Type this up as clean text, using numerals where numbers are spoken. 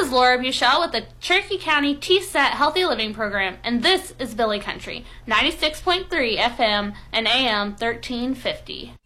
is Laura Buchel with the Cherokee County TSET Healthy Living Program, and this is Billy Country, 96.3 FM and AM 1350.